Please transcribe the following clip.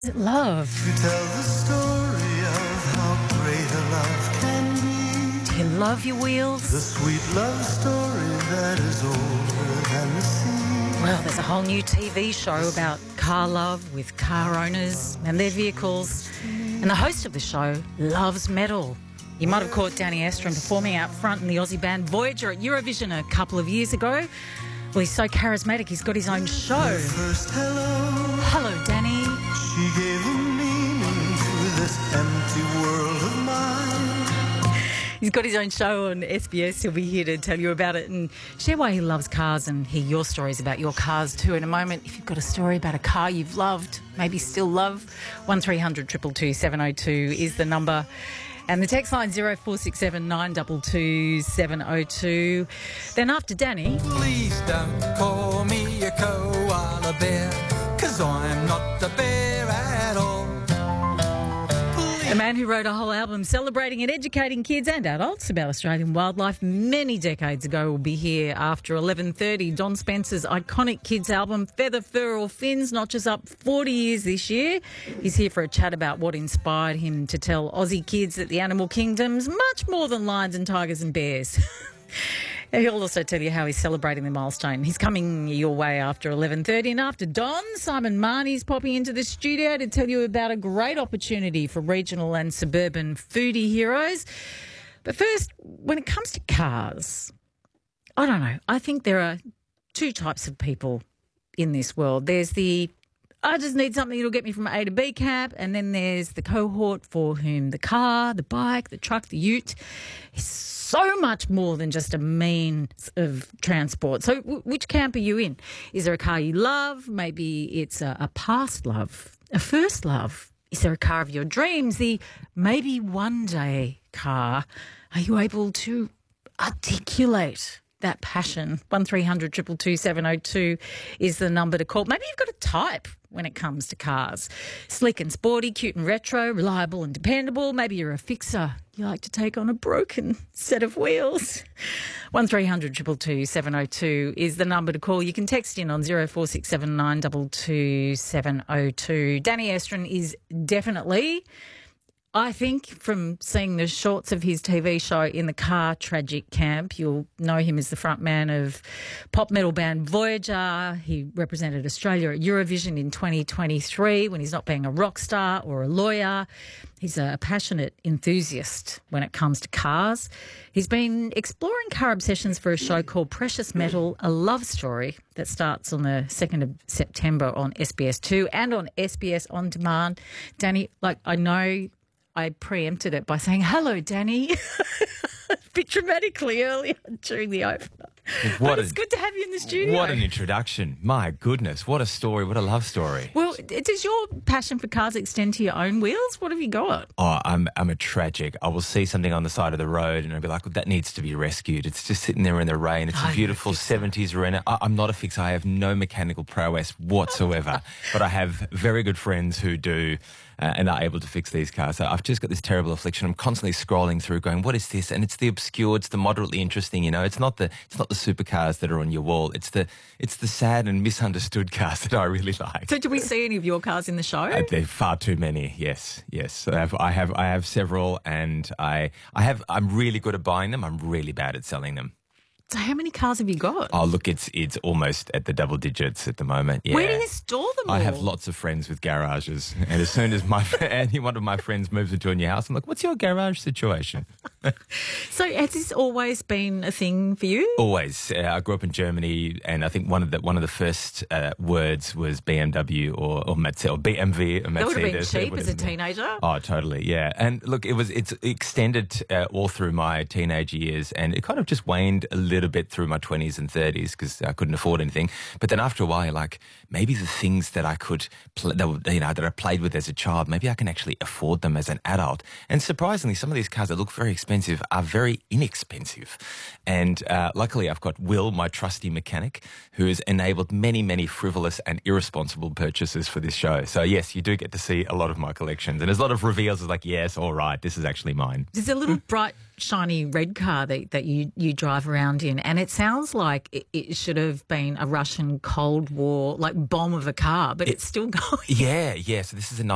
Love. To tell the story of how great a love can be. Do you love your The wheels? sweet love story that is older than the sea. Well, there's a whole new TV show about car love with car owners and their vehicles. And the host of the show loves metal. You might have caught Danny Estrin performing out front in the Aussie band Voyager at Eurovision a couple of years ago. Well, he's so charismatic, he's got his own show. First hello, Hello, Danny. she gave a meaning to this empty world of mine. He's got his own show on SBS. He'll be here to tell you about it and share why he loves cars and hear your stories about your cars too in a moment. If you've got a story about a car you've loved, maybe still love, 1300 222 702 is the number. And the text line 0467 922 702. Then after Danny... Please don't call me a koala bear, 'cause I'm not a bear at all. A man who wrote a whole album celebrating and educating kids and adults about Australian wildlife many decades ago will be here after 11:30. Don Spencer's iconic kids album, Feather, Fur or Fins, notches up 40 years this year. He's here for a chat about what inspired him to tell Aussie kids that the animal kingdom's much more than lions and tigers and bears. He'll also tell you how he's celebrating the milestone. He's coming your way after 11:30. And after Don, Simon Marnie's popping into the studio to tell you about a great opportunity for regional and suburban foodie heroes. But first, when it comes to cars, I don't know. I think there are two types of people in this world. There's the I just need something that'll get me from A to B camp. And then there's the cohort for whom the car, the bike, the truck, the ute is so much more than just a means of transport. So which camp are you in? Is there a car you love? Maybe it's a past love, a first love. Is there a car of your dreams? The maybe one day car. Are you able to articulate that passion? 1300 222 702 is the number to call. Maybe you've got a type when it comes to cars. Slick and sporty, cute and retro, reliable and dependable. Maybe you're a fixer. You like to take on a broken set of wheels. 1300 222 702 is the number to call. You can text in on 0467 922 702. Danny Estrin is definitely, I think, from seeing the shorts of his TV show in the car tragic camp, you'll know him as the front man of pop metal band Voyager. He represented Australia at Eurovision in 2023 when he's not being a rock star or a lawyer. He's a passionate enthusiast when it comes to cars. He's been exploring car obsessions for a show called Precious Metal, a love story that starts on the 2nd of September on SBS2 and on SBS On Demand. Danny, I know I preempted it by saying, hello, Danny, a bit dramatically earlier during the opener. But it's good to have you in the studio. What an introduction. My goodness, what a story, what a love story. Well, does your passion for cars extend to your own wheels? What have you got? Oh, I'm a tragic. I will see something on the side of the road and I'll be like, well, that needs to be rescued. It's just sitting there in the rain. It's a beautiful 70s Renault. I'm not a fixer. I have no mechanical prowess whatsoever. But I have very good friends who do and are able to fix these cars. So I've just got this terrible affliction. I'm constantly scrolling through going, what is this? And it's the obscure, it's the moderately interesting, It's not the supercars that are on your wall. It's the sad and misunderstood cars that I really like. So do we see any of your cars in the show? There are far too many. Yes. I have several, and I'm really good at buying them. I'm really bad at selling them. So how many cars have you got? Oh, look, it's almost at the double digits at the moment. Yeah. Where do you store them all? I have lots of friends with garages, and as soon as any one of my friends moves into a new house, I'm like, what's your garage situation? So has this always been a thing for you? Always. I grew up in Germany, and I think one of the first words was BMW or Mercedes, or BMW or Mercedes. That would have been cheap as a teenager. Oh, totally, yeah. And look, it's extended all through my teenage years, and it kind of just waned a little bit through my 20s and 30s because I couldn't afford anything. But then after a while, you're like, maybe the things that I could, that I played with as a child, maybe I can actually afford them as an adult. And surprisingly, some of these cars that look very expensive are very inexpensive. And luckily, I've got Will, my trusty mechanic, who has enabled many, many frivolous and irresponsible purchases for this show. So yes, you do get to see a lot of my collections. And there's a lot of reveals of like, yes, all right, this is actually mine. There's a little bright, shiny red car that you drive around in, and it sounds like it should have been a Russian Cold War, like bomb of a car, but it's still going. Yeah. So this is a